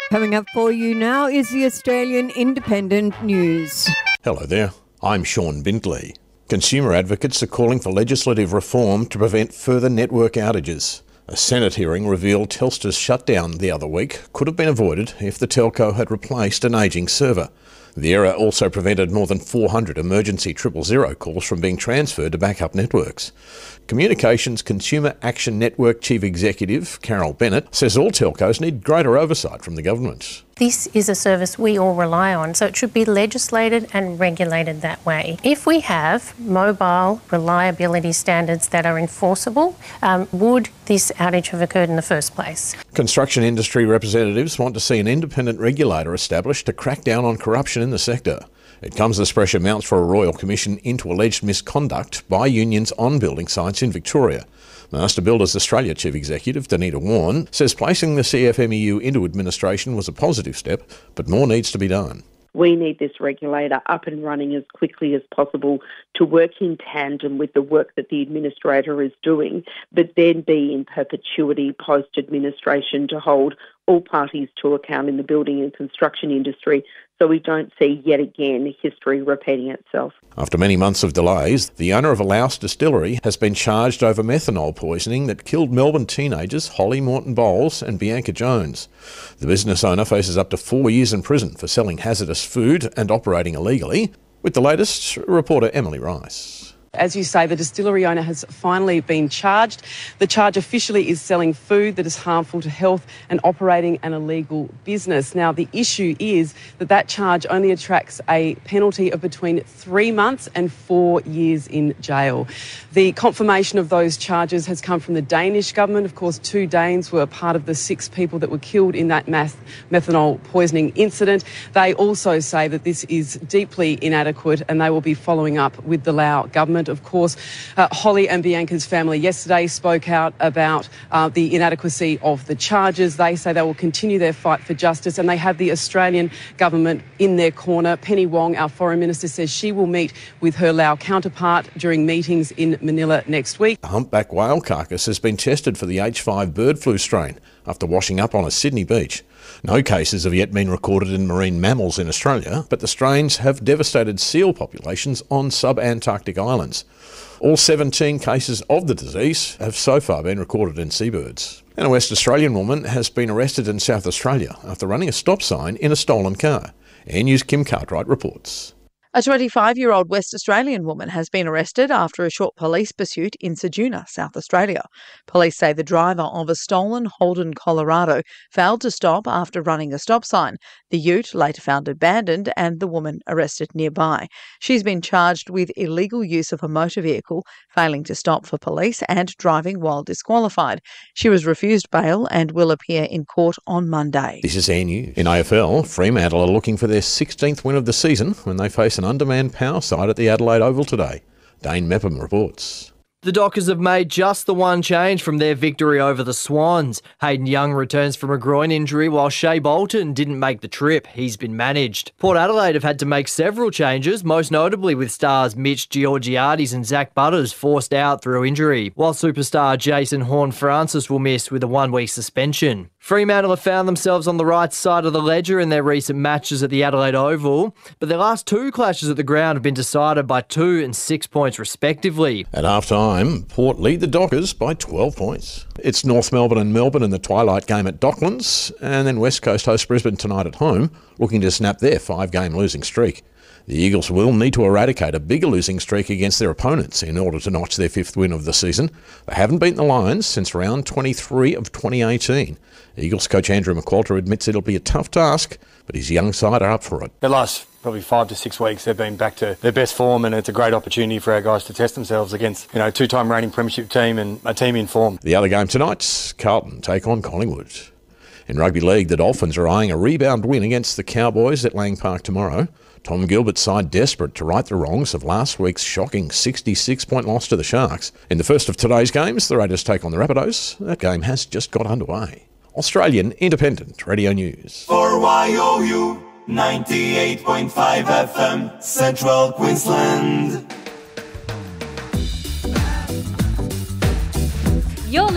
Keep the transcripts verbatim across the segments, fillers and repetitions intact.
Coming up for you now is the Australian Independent News. Hello there, I'm Sean Bintley. Consumer advocates are calling for legislative reform to prevent further network outages. A Senate hearing revealed Telstra's shutdown the other week could have been avoided if the telco had replaced an ageing server. The error also prevented more than four hundred emergency triple zero calls from being transferred to backup networks. Communications Consumer Action Network Chief Executive Carol Bennett says all telcos need greater oversight from the government. This is a service we all rely on, so it should be legislated and regulated that way. If we have mobile reliability standards that are enforceable, um, would this outage have occurred in the first place? Construction industry representatives want to see an independent regulator established to crack down on corruption in the sector. It comes as pressure mounts for a royal commission into alleged misconduct by unions on building sites in Victoria. Master Builders Australia Chief Executive Danita Warren says placing the C F M E U into administration was a positive step, but more needs to be done. We need this regulator up and running as quickly as possible to work in tandem with the work that the administrator is doing, but then be in perpetuity post-administration to hold all parties to account in the building and construction industry so we don't see yet again history repeating itself. After many months of delays, the owner of a Laos distillery has been charged over methanol poisoning that killed Melbourne teenagers Holly Morton Bowles and Bianca Jones. The business owner faces up to four years in prison for selling hazardous food and operating illegally. With the latest, reporter Emily Rice. As you say, the distillery owner has finally been charged. The charge officially is selling food that is harmful to health and operating an illegal business. Now, the issue is that that charge only attracts a penalty of between three months and four years in jail. The confirmation of those charges has come from the Danish government. Of course, two Danes were part of the six people that were killed in that math methanol poisoning incident. They also say that this is deeply inadequate and they will be following up with the Lao government. Of course, uh, Holly and Bianca's family yesterday spoke out about uh, the inadequacy of the charges. They say they will continue their fight for justice and they have the Australian government in their corner. Penny Wong, our foreign minister, says she will meet with her Lao counterpart during meetings in Manila next week. A humpback whale carcass has been tested for the H five bird flu strain after washing up on a Sydney beach. No cases have yet been recorded in marine mammals in Australia, but the strains have devastated seal populations on sub-Antarctic islands. All seventeen cases of the disease have so far been recorded in seabirds. And a West Australian woman has been arrested in South Australia after running a stop sign in a stolen car. Air News' Kim Cartwright reports. A twenty-five-year-old West Australian woman has been arrested after a short police pursuit in Ceduna, South Australia. Police say the driver of a stolen Holden Colorado failed to stop after running a stop sign. The ute later found abandoned and the woman arrested nearby. She's been charged with illegal use of a motor vehicle, failing to stop for police and driving while disqualified. She was refused bail and will appear in court on Monday. This is Air News. In A F L, Fremantle are looking for their sixteenth win of the season when they face an undermanned power side at the Adelaide Oval today. Dane Mepham reports. The Dockers have made just the one change from their victory over the Swans. Hayden Young returns from a groin injury while Shea Bolton didn't make the trip. He's been managed. Port Adelaide have had to make several changes, most notably with stars Mitch Georgiades and Zach Butters forced out through injury, while superstar Jason Horne-Francis will miss with a one-week suspension. Fremantle have found themselves on the right side of the ledger in their recent matches at the Adelaide Oval, but their last two clashes at the ground have been decided by two and six points respectively. At half-time, Port lead the Dockers by twelve points. It's North Melbourne and Melbourne in the twilight game at Docklands, and then West Coast host Brisbane tonight at home, looking to snap their five-game losing streak. The Eagles will need to eradicate a bigger losing streak against their opponents in order to notch their fifth win of the season. They haven't beaten the Lions since round twenty-three of twenty eighteen. Eagles coach Andrew McQualter admits it'll be a tough task, but his young side are up for it. The last probably five to six weeks they've been back to their best form, and it's a great opportunity for our guys to test themselves against, you know, two-time reigning premiership team and a team in form. The other game tonight, Carlton take on Collingwood. In rugby league, the Dolphins are eyeing a rebound win against the Cowboys at Lang Park tomorrow. Tom Gilbert's side desperate to right the wrongs of last week's shocking sixty-six point loss to the Sharks. In the first of today's games, the Raiders take on the Rabbitohs. That game has just got underway. Australian Independent Radio News. For Y O U, ninety-eight point five F M, Central Queensland. You're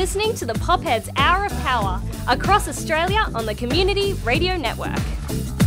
listening to the Popheads Hour of Power across Australia on the Community Radio Network.